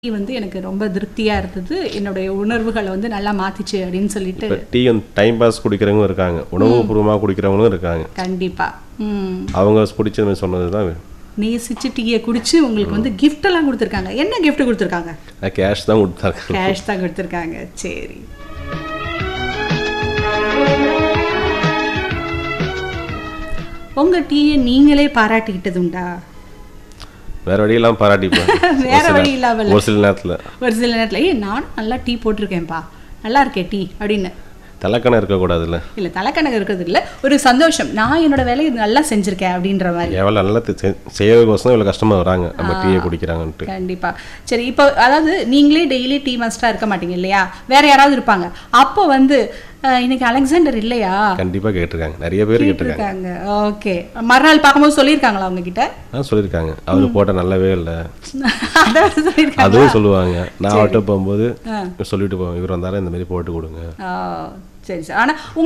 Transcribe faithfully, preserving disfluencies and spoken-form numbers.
Tea வந்து எனக்கு ரொம்ப திருப்தியா இருந்தது. என்னுடைய உணர்வுகள வந்து நல்லா மாத்திச்சு அப்படின்னு சொல்லிட்டு. இப்ப டீ டைம் பாஸ் குடிக்கிறவங்க இருக்காங்க. உணவுபூர்வமா குடிக்கிறவங்களும் இருக்காங்க. கண்டிப்பா. ம். அவங்க பிடிச்சது சொன்னதுதான். நேசிச்சு டீயை குடிச்சு உங்களுக்கு வந்து கிஃப்ட் எல்லாம் கொடுத்துருக்காங்க. என்ன கிஃப்ட் கொடுத்துருக்காங்க? கேஷ் தான் கொடுத்தாங்க. கேஷ் தான் கொடுத்துருக்காங்க. சரி. உங்க டீயை நீங்களே பாராட்டிக்கிட்டது உண்டா? வேற வழியெல்லாம் பாராட்டிப்பேன். வேற வழி இல்லாம ஒரு சில நேரத்துல ஒரு சில நேரத்துல ஏய் நானும் நல்லா டீ போட்டிருக்கேன்ப்பா, நல்லா இருக்கே டீ அப்படின்னு. தலைக்கணம் இருக்கக்கூடாதுல்ல. இல்ல தலைக்கணக்கு இருக்கிறது இல்ல, ஒரு சந்தோஷம், நான் என்னோட வேலையை நல்லா செஞ்சிருக்கேன் அப்படின்ற மாதிரி. எவ்வளவு நல்லா செய்யறதுக்கோசம் இவ்வளவு கஷ்டமா வராங்க நம்ம டீயை குடிக்கிறாங்கன்ட்டு. கண்டிப்பா. சரி, இப்போ அதாவது நீங்களே டெய்லி டீ மாஸ்டரா இருக்க மாட்டீங்க இல்லையா, வேற யாராவது இருப்பாங்க. அப்போ வந்து இன்னைக்கு அலெக்சாண்டர் இல்லையா கண்டிப்பா கேட்டிருக்காங்க, நிறைய பேர் கேட்டிருக்காங்க. ஓகே, மறுநாள் பார்க்கும்போது சொல்லியிருக்காங்களா அவங்க கிட்ட? ஆ சொல்லியிருக்காங்க, அவரு போட்ட நல்லவே இல்லை அதுவும் சொல்லுவாங்க. நான் அவட்ட போகும்போது சொல்லிட்டு போவேன், இவர் வந்தாலும் இந்த மாதிரி போட்டு கொடுங்க. சரி சார். ஆனா